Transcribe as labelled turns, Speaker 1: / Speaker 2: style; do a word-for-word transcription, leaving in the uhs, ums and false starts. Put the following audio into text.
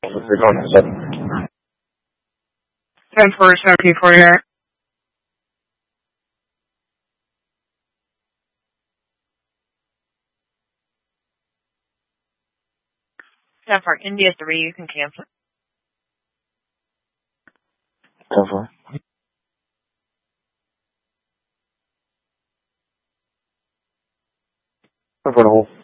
Speaker 1: We're going to seven.
Speaker 2: ten four seventeen forty-nine.
Speaker 3: ten for India three, you can cancel.
Speaker 1: ten four. ten four the whole.